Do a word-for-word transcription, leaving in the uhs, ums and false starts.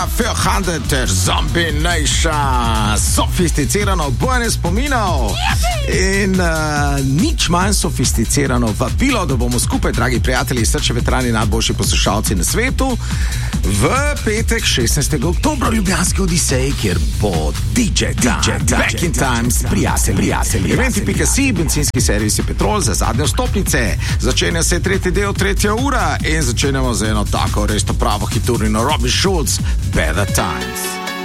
four hundred ter Zombie Nation, sofisticirano bojne spominov in uh, nič manj sofisticirano vabilo, da bomo skupaj, dragi prijatelji, srče veterani, najboljši poslušalci na svetu, v petek šestnajstega oktobra v Ljubljanski Odiseji, kjer bo D J, D J, Back in Time s prijatelji, prijatelji. eventi pika si, bencinski servisi Petrol za zadnje vstopnice. Začenja se tretji del, tretja ura in začenjamo z eno tako res to pravo hiturnino Robin Schulz, Better Times.